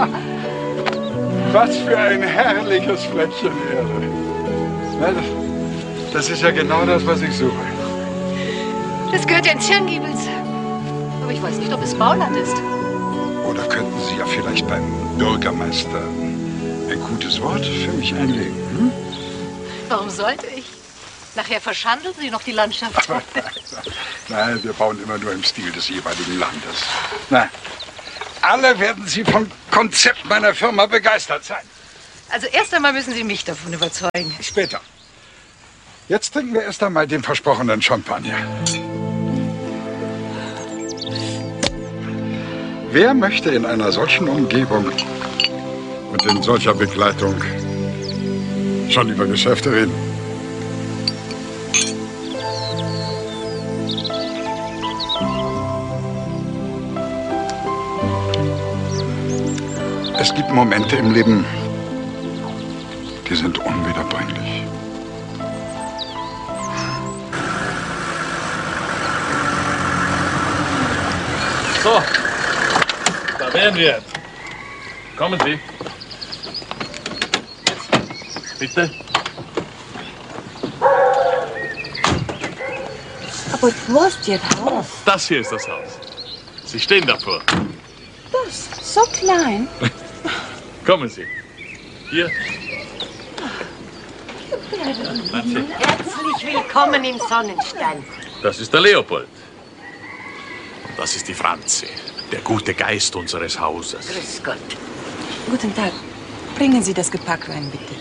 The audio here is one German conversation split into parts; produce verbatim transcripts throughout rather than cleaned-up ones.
Was für ein herrliches Fleckchen Erde. Na, das, das ist ja genau das, was ich suche. Das gehört ja in Tscherngiebels. Aber ich weiß nicht, ob es Bauland ist. Oder könnten Sie ja vielleicht beim Bürgermeister ein gutes Wort für mich einlegen? Hm? Warum sollte ich? Nachher verschandeln Sie noch die Landschaft. Nein, wir bauen immer nur im Stil des jeweiligen Landes. Na, alle werden Sie vom Konzept meiner Firma begeistert sein. Also erst einmal müssen Sie mich davon überzeugen. Später. Jetzt trinken wir erst einmal den versprochenen Champagner. Wer möchte in einer solchen Umgebung und in solcher Begleitung schon über Geschäfte reden? Es gibt Momente im Leben, die sind unwiederbringlich. So, da wären wir. Kommen Sie. Bitte. Aber wo ist Ihr Haus? Das hier ist das Haus. Sie stehen davor. Das, so klein. Kommen Sie. Hier. Herzlich willkommen im Sonnenstein. Das ist der Leopold. Und das ist die Franzi, der gute Geist unseres Hauses. Grüß Gott. Guten Tag. Bringen Sie das Gepäck rein, bitte.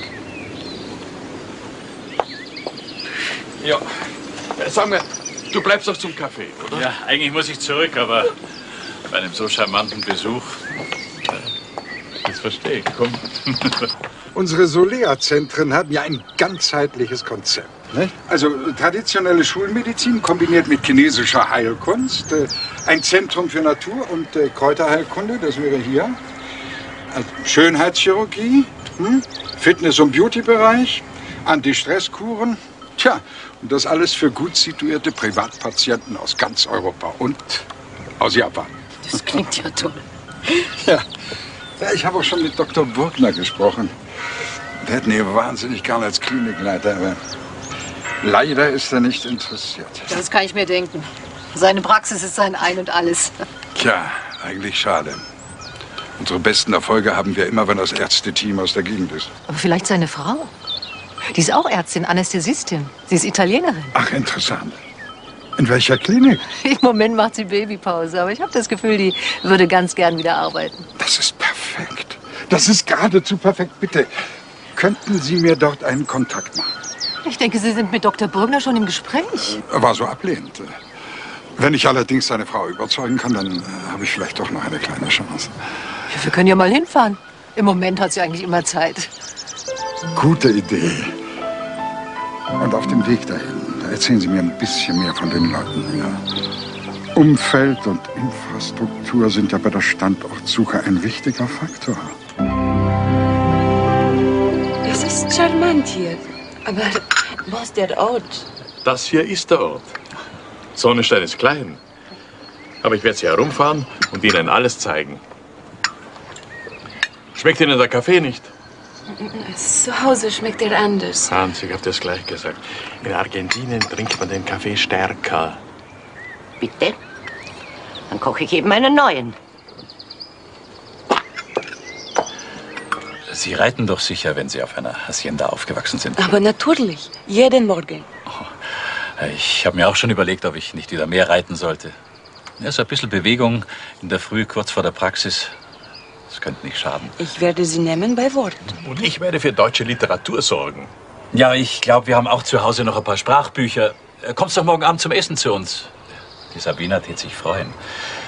Ja. Sag mir, du bleibst doch zum Kaffee, oder? Ja, eigentlich muss ich zurück, aber bei einem so charmanten Besuch. Das verstehe ich. Komm. Unsere Solea-Zentren haben ja ein ganzheitliches Konzept. Ne? Also traditionelle Schulmedizin kombiniert mit chinesischer Heilkunst, äh, ein Zentrum für Natur- und äh, Kräuterheilkunde, das wäre hier, also Schönheitschirurgie, hm? Fitness- und Beauty-Bereich, Anti-Stress-Kuren, tja, und das alles für gut situierte Privatpatienten aus ganz Europa und aus Japan. Das klingt ja toll. Ja. Ja, ich habe auch schon mit Doktor Burgner gesprochen. Wir hätten ihn wahnsinnig gern als Klinikleiter, aber leider ist er nicht interessiert. Das kann ich mir denken. Seine Praxis ist sein Ein und Alles. Tja, eigentlich schade. Unsere besten Erfolge haben wir immer, wenn das Ärzteteam aus der Gegend ist. Aber vielleicht seine Frau. Die ist auch Ärztin, Anästhesistin. Sie ist Italienerin. Ach, interessant. In welcher Klinik? Im Moment macht sie Babypause, aber ich habe das Gefühl, die würde ganz gern wieder arbeiten. Das ist perfekt. Das ist geradezu perfekt. Bitte, könnten Sie mir dort einen Kontakt machen? Ich denke, Sie sind mit Doktor Burgner schon im Gespräch. Er war so ablehnend. Wenn ich allerdings seine Frau überzeugen kann, dann äh, habe ich vielleicht doch noch eine kleine Chance. Ja, wir können ja mal hinfahren. Im Moment hat sie eigentlich immer Zeit. Gute Idee. Und auf dem Weg dahin, da erzählen Sie mir ein bisschen mehr von den Leuten. Ja. Umfeld und Infrastruktur sind ja bei der Standortsuche ein wichtiger Faktor. Es ist charmant hier. Aber wo ist der Ort? Das hier ist der Ort. Sonnenstein ist klein. Aber ich werde Sie herumfahren und Ihnen alles zeigen. Schmeckt Ihnen der Kaffee nicht? Zu Hause schmeckt er anders. Hans, ich habe das gleich gesagt. In Argentinien trinkt man den Kaffee stärker. Bitte? Dann koche ich eben einen neuen. Sie reiten doch sicher, wenn Sie auf einer Hacienda aufgewachsen sind. Aber natürlich, jeden Morgen. Oh, ich habe mir auch schon überlegt, ob ich nicht wieder mehr reiten sollte. Ja, so ein bisschen Bewegung in der Früh, kurz vor der Praxis. Das könnte nicht schaden. Ich werde Sie nehmen bei Wort. Und ich werde für deutsche Literatur sorgen. Ja, ich glaube, wir haben auch zu Hause noch ein paar Sprachbücher. Kommst doch morgen Abend zum Essen zu uns. Die Sabina tät sich freuen.